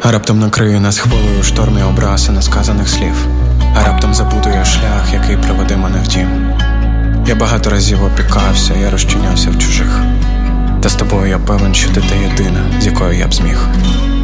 А раптом накриє нас хвилею штормі образ і несказаних слів. А раптом забуду я шлях, який приведе мене в дім. Я багато разів опікався, я розчинявся в чужих. Та з тобою я певен, що ти та єдина, з якою я б зміг